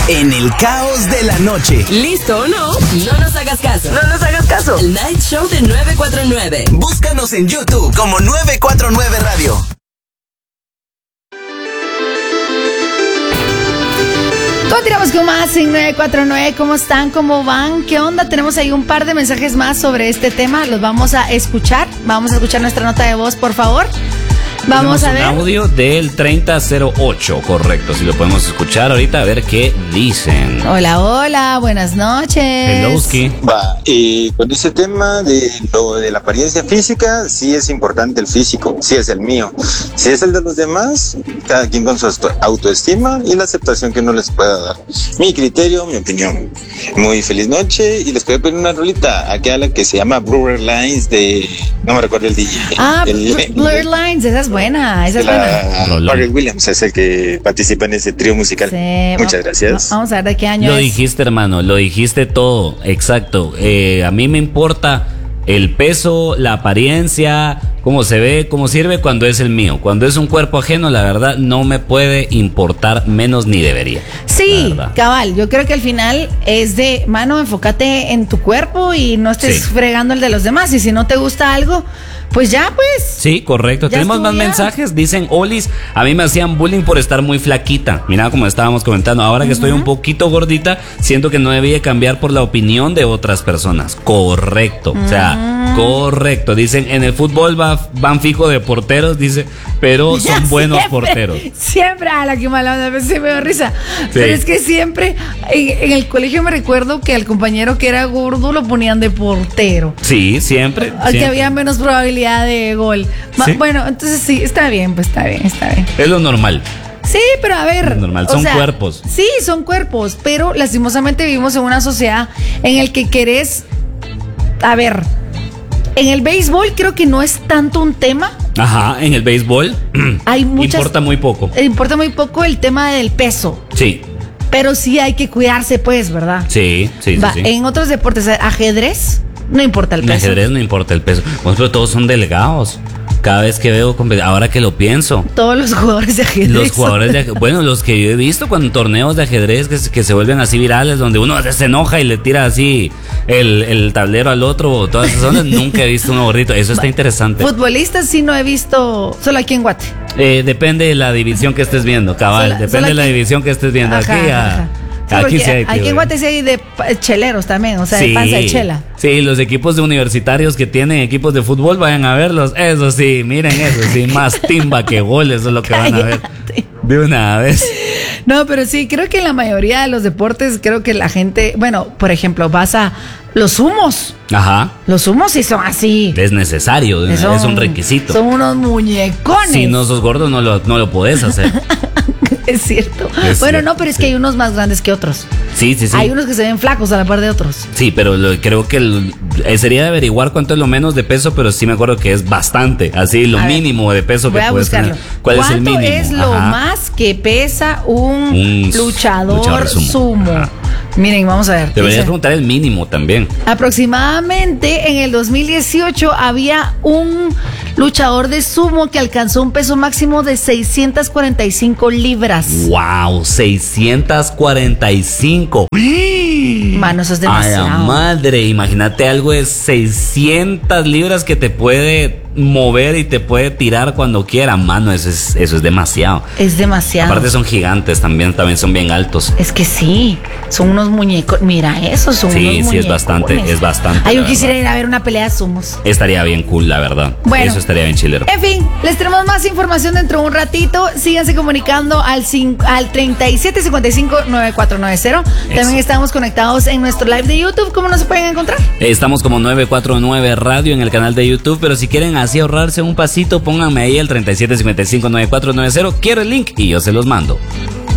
en el caos de la noche. ¿Listo o no? No nos hagas caso. No nos hagas caso. El Night Show de 949. Búscanos en YouTube como 949 Radio. Continuamos con más en 949. ¿Cómo están? ¿Cómo van? ¿Qué onda? Tenemos ahí un par de mensajes más sobre este tema. Los vamos a escuchar. Vamos a escuchar nuestra nota de voz, por favor. Vamos a ver. Un audio del 3008, correcto. Si lo podemos escuchar ahorita, a ver qué dicen. Hola, hola, buenas noches. Helloski. Va, con ese tema de lo de la apariencia física, sí es importante el físico, sí es el mío. Si es el de los demás, cada quien con su autoestima y la aceptación que uno les pueda dar. Mi criterio, mi opinión. Muy feliz noche y les voy a poner una rolita, aquella que se llama Blurred Lines de... no me recuerdo el DJ. Blurred Lines, esa es buena, esa es buena. Barry Williams es el que participa en ese trío musical. Sí, muchas gracias. Vamos a ver de qué año Lo es. dijiste, hermano, lo dijiste todo, exacto. A mí me importa el peso, la apariencia, cómo se ve, cómo sirve cuando es el mío. Cuando es un cuerpo ajeno, la verdad, no me puede importar menos ni debería. Sí, cabal, yo creo que al final es de, mano, enfócate en tu cuerpo y no estés fregando el de los demás. Y si no te gusta algo, pues ya, pues. Sí, correcto. Tenemos más mensajes. Dicen, Olis, a mí me hacían bullying por estar muy flaquita. Mira, como estábamos comentando, ahora que estoy un poquito gordita, siento que no debía cambiar por la opinión de otras personas. Correcto. O sea, correcto. Dicen, en el fútbol van fijo de porteros, dice, pero Ya son buenos siempre, porteros. Siempre, la que mala onda, a veces me da risa. Sí. Pero es que siempre, en el colegio me recuerdo que al compañero que era gordo lo ponían de portero. Sí, siempre. Que había menos probabilidad de gol. Sí. Bueno, entonces sí, está bien, pues está bien. Es lo normal. Sí, pero a ver. Es normal, son cuerpos. Sí, son cuerpos, pero lastimosamente vivimos en una sociedad en el que querés, a ver, en el béisbol creo que no es tanto un tema. Ajá, en el béisbol hay importa muy poco. Importa muy poco el tema del peso. Sí. Pero sí hay que cuidarse, pues, ¿verdad? Sí. En otros deportes, ajedrez, no importa el peso. En ajedrez no importa el peso. Pero todos son delgados. Cada vez que veo, ahora que lo pienso. Todos los jugadores de ajedrez. Los jugadores de ajedrez, bueno, los que yo he visto cuando torneos de ajedrez que se vuelven así virales, donde uno se enoja y le tira así el tablero al otro, o todas esas ondas, nunca he visto uno gordito. Eso está interesante. Futbolistas sí no he visto, solo aquí en Guate. Depende de la división que estés viendo, cabal. Depende de la división que estés viendo. Ajá. Sí, aquí sí hay. Aquí en Guate sí hay de cheleros también, o sea, de panza de chela. Sí, los equipos de universitarios que tienen equipos de fútbol, vayan a verlos. Eso sí, miren eso, sí, más timba que goles, eso es lo que van a ver. De una vez. No, pero sí, creo que en la mayoría de los deportes, creo que la gente, bueno, por ejemplo, vas a los humos. Ajá. Los humos sí son así. Es necesario, es un requisito. Son unos muñecones. Si no sos gordo, no lo podés hacer. Es cierto. Bueno, no, pero es que hay unos más grandes que otros. Sí. Hay unos que se ven flacos a la par de otros. Sí, pero creo que sería de averiguar cuánto es lo menos de peso, pero sí me acuerdo que es bastante. Así, lo mínimo de peso que puedes tener. ¿Cuál es el mínimo? ¿Cuánto es lo más que pesa un luchador sumo? Miren, vamos a ver. Deberías preguntar el mínimo también. Aproximadamente en el 2018 había un luchador de sumo que alcanzó un peso máximo de 645 libras. ¡Wow! 645. Mano, eso es demasiado. A la madre, imagínate algo de 600 libras que te puede mover y te puede tirar cuando quiera. Mano, eso es demasiado. Es demasiado. Aparte son gigantes, también son bien altos. Es que sí, son unos muñecos. Mira, esos son unos muñecos. Sí, es bastante. Ay, yo quisiera ir a ver una pelea de sumos. Estaría bien cool, la verdad. Bueno, eso estaría bien chilero. En fin, les tenemos más información dentro de un ratito. Síganse comunicando al 3755-9490. También estamos conectados en nuestro live de YouTube. ¿Cómo nos pueden encontrar? Estamos como 949 Radio en el canal de YouTube, pero si quieren así ahorrarse un pasito, pónganme ahí el 3755-9490. Quiero el link y yo se los mando.